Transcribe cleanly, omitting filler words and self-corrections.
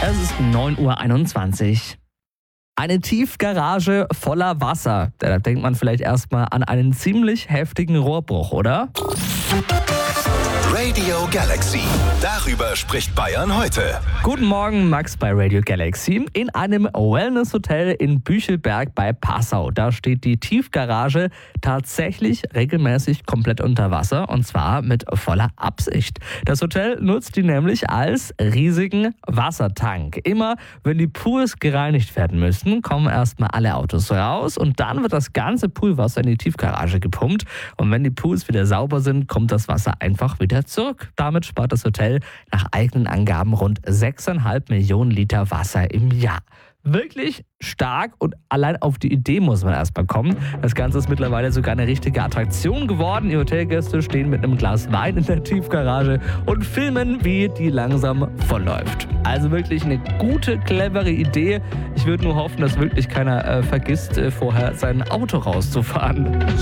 Es ist 9:21 Uhr. Eine Tiefgarage voller Wasser. Da denkt man vielleicht erstmal an einen ziemlich heftigen Rohrbruch, oder? Radio Galaxy. Darüber spricht Bayern heute. Guten Morgen, Max bei Radio Galaxy. In einem Wellness-Hotel in Büchelberg bei Passau. Da steht die Tiefgarage tatsächlich regelmäßig komplett unter Wasser. Und zwar mit voller Absicht. Das Hotel nutzt die nämlich als riesigen Wassertank. Immer wenn die Pools gereinigt werden müssen, kommen erstmal alle Autos raus. Und dann wird das ganze Poolwasser in die Tiefgarage gepumpt. Und wenn die Pools wieder sauber sind, kommt das Wasser einfach wieder zurück. Damit spart das Hotel nach eigenen Angaben rund 6,5 Millionen Liter Wasser im Jahr. Wirklich stark und allein auf die Idee muss man erstmal kommen. Das Ganze ist mittlerweile sogar eine richtige Attraktion geworden. Die Hotelgäste stehen mit einem Glas Wein in der Tiefgarage und filmen, wie die langsam vollläuft. Also wirklich eine gute, clevere Idee. Ich würde nur hoffen, dass wirklich keiner vergisst, vorher sein Auto rauszufahren.